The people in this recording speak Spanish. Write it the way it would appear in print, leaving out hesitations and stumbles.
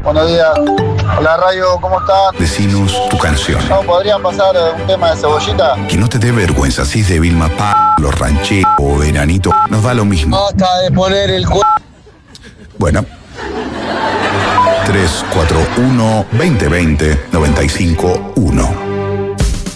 Buenos días. Hola Rayo, ¿cómo estás? Decinos tu canción. ¿No podrían pasar un tema de Cebollita? Que no te dé vergüenza, si es de Vilma Palma, Los Rancheros o Veranito, nos da lo mismo. Basta de poner el Bueno. 341-2020-951.